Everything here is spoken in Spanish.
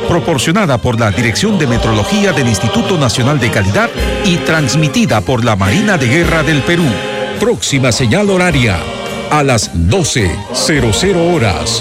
proporcionada por la Dirección de Metrología del Instituto Nacional de Calidad y transmitida por la Marina de Guerra del Perú. Próxima señal horaria a las 12:00 horas.